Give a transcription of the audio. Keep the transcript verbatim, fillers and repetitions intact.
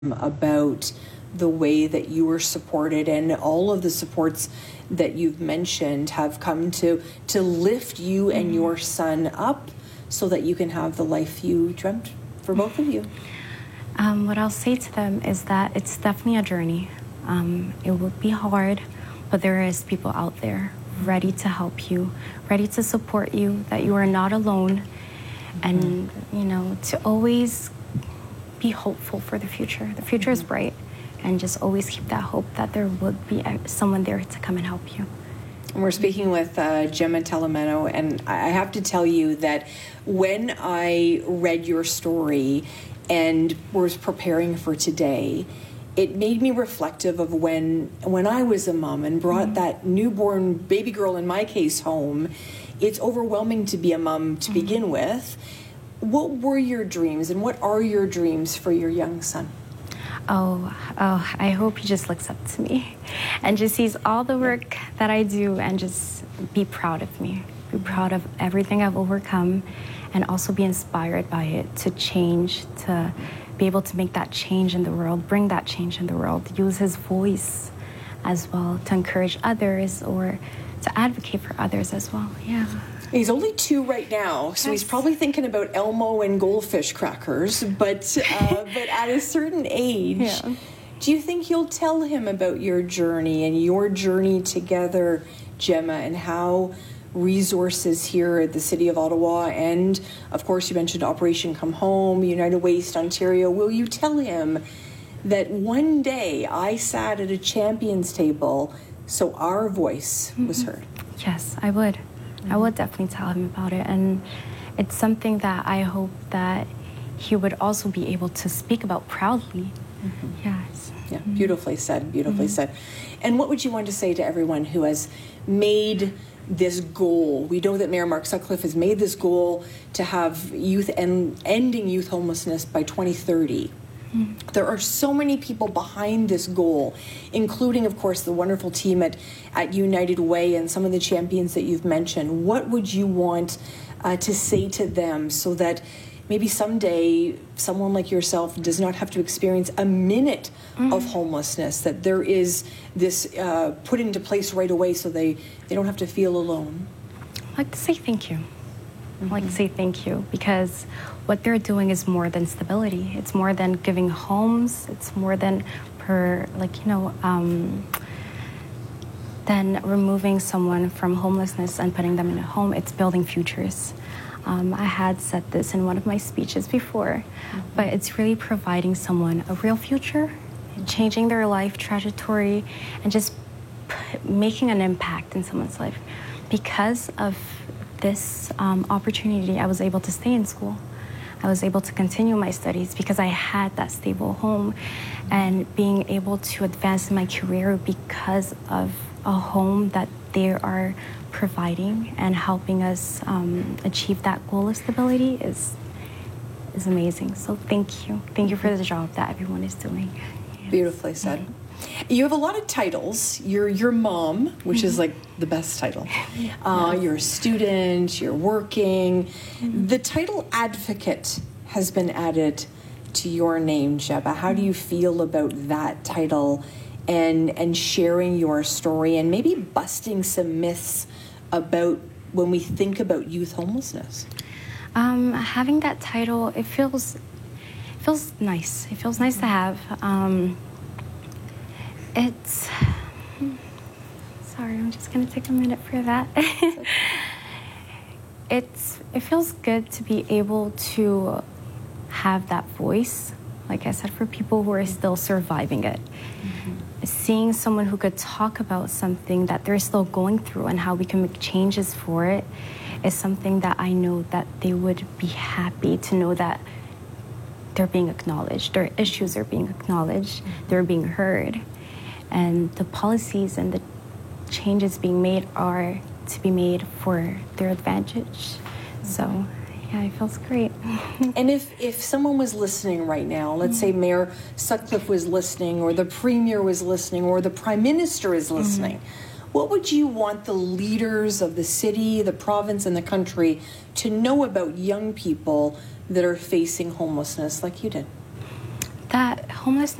about the way that you were supported, and all of the supports that you've mentioned have come to to lift you mm-hmm. and your son up so that you can have the life you dreamt for both of you. Um, what I'll say to them is that it's definitely a journey. Um, it would be hard, but there is people out there ready to help you, ready to support you, that you are not alone, mm-hmm. and, you know, to always be hopeful for the future. The future mm-hmm. is bright, and just always keep that hope that there would be someone there to come and help you. And we're speaking with uh, Gemma Talamenlo, and I have to tell you that when I read your story and was preparing for today, it made me reflective of when when I was a mom and brought mm-hmm. that newborn baby girl, in my case, home. It's overwhelming to be a mom to mm-hmm. begin with. What were your dreams, and what are your dreams for your young son? Oh, oh, I hope he just looks up to me and just sees all the work that I do and just be proud of me, be proud of everything I've overcome, and also be inspired by it to change, to be able to make that change in the world, bring that change in the world, use his voice as well to encourage others or to advocate for others as well. Yeah. He's only two right now, so yes. he's probably thinking about Elmo and goldfish crackers, but uh, but at a certain age, yeah. do you think you'll tell him about your journey and your journey together, Gemma, and how resources here at the City of Ottawa, and of course you mentioned Operation Come Home, United Waste Ontario, will you tell him that one day I sat at a champions table so our voice mm-hmm. was heard? Yes, I would. I would definitely tell him about it, and it's something that I hope that he would also be able to speak about proudly. Mm-hmm. Yes. Yeah, beautifully said, beautifully mm-hmm. said. And what would you want to say to everyone who has made this goal? We know that Mayor Mark Sutcliffe has made this goal to have youth and ending youth homelessness by twenty thirty. Mm-hmm. There are so many people behind this goal, including, of course, the wonderful team at, at United Way and some of the champions that you've mentioned. What would you want uh, to say to them so that maybe someday someone like yourself does not have to experience a minute mm-hmm. of homelessness, that there is this uh, put into place right away so they, they don't have to feel alone? I'd like to say thank you. I'd like to say thank you, because what they're doing is more than stability. It's more than giving homes. It's more than per, like, you know, um, than removing someone from homelessness and putting them in a home. It's building futures. Um, I had said this in one of my speeches before, mm-hmm. but it's really providing someone a real future, changing their life trajectory, and just p- making an impact in someone's life. Because of this um, opportunity, I was able to stay in school. I was able to continue my studies because I had that stable home, and being able to advance in my career because of a home that they are providing and helping us um, achieve that goal of stability is is amazing. So thank you. Thank you for the job that everyone is doing. Yes. Beautifully said. You have a lot of titles. You're your mom, which mm-hmm. is like the best title. Uh, yes. You're a student, you're working. Mm-hmm. The title advocate has been added to your name, Gemma. How do you feel about that title and and sharing your story and maybe busting some myths about when we think about youth homelessness? Um, having that title, it feels it feels nice. It feels nice to have. Um, It's, sorry, I'm just going to take a minute for that. it's, it feels good to be able to have that voice, like I said, for people who are still surviving it. Mm-hmm. Seeing someone who could talk about something that they're still going through and how we can make changes for it is something that I know that they would be happy to know that they're being acknowledged, their issues are being acknowledged, mm-hmm. they're being heard. And the policies and the changes being made are to be made for their advantage. So, yeah, it feels great. And if, if someone was listening right now, let's mm-hmm. say Mayor Sutcliffe was listening, or the Premier was listening, or the Prime Minister is listening, mm-hmm. what would you want the leaders of the city, the province, and the country to know about young people that are facing homelessness like you did? that homelessness